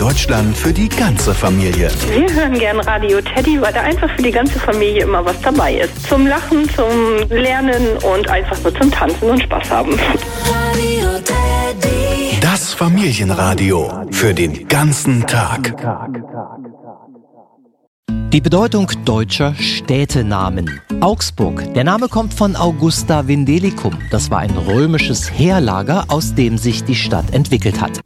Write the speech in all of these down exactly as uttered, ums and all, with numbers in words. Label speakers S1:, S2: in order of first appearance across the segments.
S1: Deutschland für die ganze Familie.
S2: Wir hören gern Radio Teddy, weil da einfach für die ganze Familie immer was dabei ist. Zum Lachen, zum Lernen und einfach nur zum Tanzen und Spaß haben.
S1: Radio Teddy. Das Familienradio für den ganzen Tag.
S3: Die Bedeutung deutscher Städtenamen. Augsburg. Der Name kommt von Augusta Vindelicum. Das war ein römisches Heerlager, aus dem sich die Stadt entwickelt hat.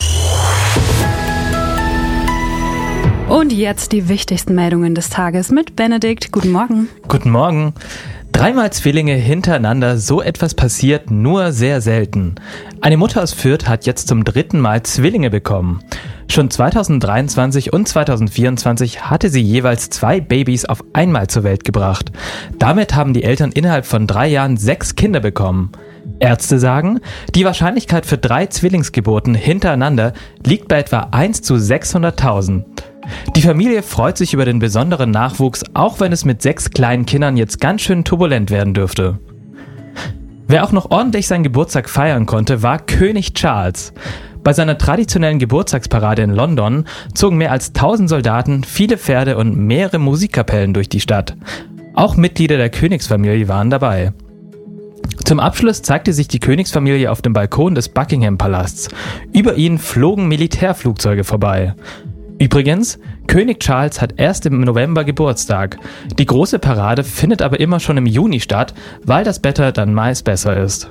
S4: Und jetzt die wichtigsten Meldungen des Tages mit Benedikt. Guten Morgen.
S5: Guten Morgen. Dreimal Zwillinge hintereinander, so etwas passiert nur sehr selten. Eine Mutter aus Fürth hat jetzt zum dritten Mal Zwillinge bekommen. Schon zweitausenddreiundzwanzig und zweitausendvierundzwanzig hatte sie jeweils zwei Babys auf einmal zur Welt gebracht. Damit haben die Eltern innerhalb von drei Jahren sechs Kinder bekommen. Ärzte sagen, die Wahrscheinlichkeit für drei Zwillingsgeburten hintereinander liegt bei etwa eins zu sechshunderttausend. Die Familie freut sich über den besonderen Nachwuchs, auch wenn es mit sechs kleinen Kindern jetzt ganz schön turbulent werden dürfte. Wer auch noch ordentlich seinen Geburtstag feiern konnte, war König Charles. Bei seiner traditionellen Geburtstagsparade in London zogen mehr als tausend Soldaten, viele Pferde und mehrere Musikkapellen durch die Stadt. Auch Mitglieder der Königsfamilie waren dabei. Zum Abschluss zeigte sich die Königsfamilie auf dem Balkon des Buckingham-Palasts. Über ihnen flogen Militärflugzeuge vorbei. Übrigens, König Charles hat erst im November Geburtstag. Die große Parade findet aber immer schon im Juni statt, weil das Wetter dann meist besser ist.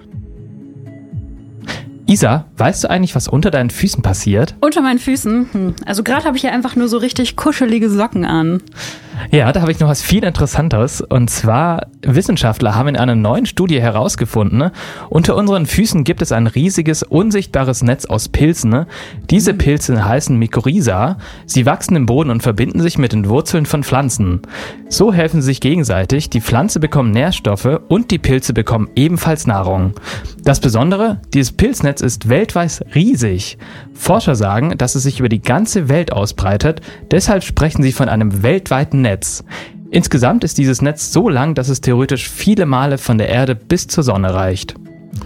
S5: Isa, weißt du eigentlich, was unter deinen Füßen passiert?
S4: Unter meinen Füßen? Hm. Also gerade habe ich ja einfach nur so richtig kuschelige Socken an.
S5: Ja, da habe ich noch was viel Interessanteres. Und zwar, Wissenschaftler haben in einer neuen Studie herausgefunden, unter unseren Füßen gibt es ein riesiges, unsichtbares Netz aus Pilzen. Diese Pilze heißen Mykorrhiza. Sie wachsen im Boden und verbinden sich mit den Wurzeln von Pflanzen. So helfen sie sich gegenseitig. Die Pflanze bekommt Nährstoffe und die Pilze bekommen ebenfalls Nahrung. Das Besondere, dieses Pilznetz ist weltweit riesig. Forscher sagen, dass es sich über die ganze Welt ausbreitet. Deshalb sprechen sie von einem weltweiten Netz. Insgesamt ist dieses Netz so lang, dass es theoretisch viele Male von der Erde bis zur Sonne reicht.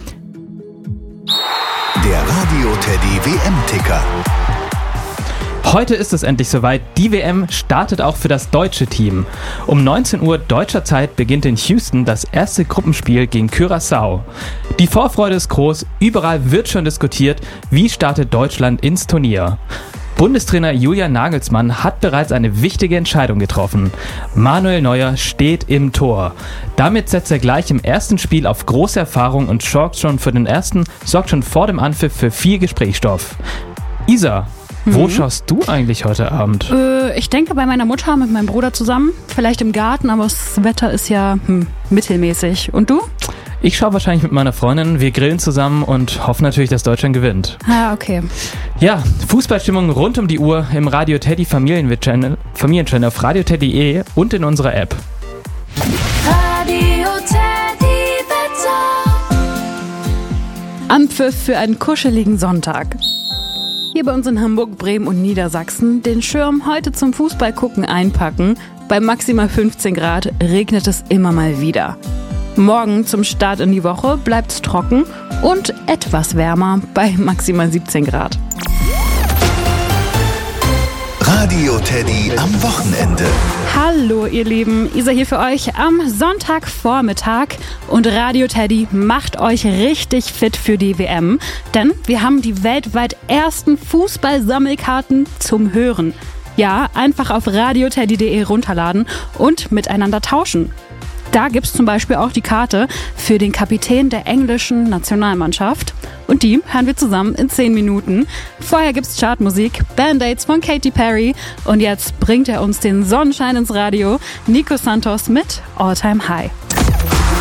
S1: Der Radio Teddy W M-Ticker.
S5: Heute ist es endlich soweit. Die W M startet auch für das deutsche Team. Um neunzehn Uhr deutscher Zeit beginnt in Houston das erste Gruppenspiel gegen Curaçao. Die Vorfreude ist groß. Überall wird schon diskutiert, wie startet Deutschland ins Turnier. Bundestrainer Julian Nagelsmann hat bereits eine wichtige Entscheidung getroffen. Manuel Neuer steht im Tor. Damit setzt er gleich im ersten Spiel auf große Erfahrung und sorgt schon für den ersten, sorgt schon vor dem Anpfiff für viel Gesprächsstoff. Isa, mhm. wo schaust du eigentlich heute Abend?
S4: Äh, ich denke bei meiner Mutter mit meinem Bruder zusammen. Vielleicht im Garten, aber das Wetter ist ja hm, mittelmäßig. Und du?
S5: Ich schaue wahrscheinlich mit meiner Freundin, wir grillen zusammen und hoffen natürlich, dass Deutschland gewinnt.
S4: Ah, okay.
S5: Ja, Fußballstimmung rund um die Uhr im Radio Teddy Familienchannel, Familienchannel auf radio teddy punkt de und in unserer App.
S6: Radio Teddy Wetter.
S4: Anpfiff für einen kuscheligen Sonntag. Hier bei uns in Hamburg, Bremen und Niedersachsen den Schirm heute zum Fußballgucken einpacken. Bei maximal fünfzehn Grad regnet es immer mal wieder. Morgen zum Start in die Woche bleibt es trocken und etwas wärmer bei maximal siebzehn Grad.
S1: Radio Teddy am Wochenende.
S4: Hallo ihr Lieben, Isa hier für euch am Sonntagvormittag und Radio Teddy macht euch richtig fit für die W M, denn wir haben die weltweit ersten Fußballsammelkarten zum Hören. Ja, einfach auf radio teddy punkt de runterladen und miteinander tauschen. Da gibt's zum Beispiel auch die Karte für den Kapitän der englischen Nationalmannschaft. Und die hören wir zusammen in zehn Minuten. Vorher gibt's Chartmusik, Band-Aids von Katy Perry. Und jetzt bringt er uns den Sonnenschein ins Radio. Nico Santos mit All Time High.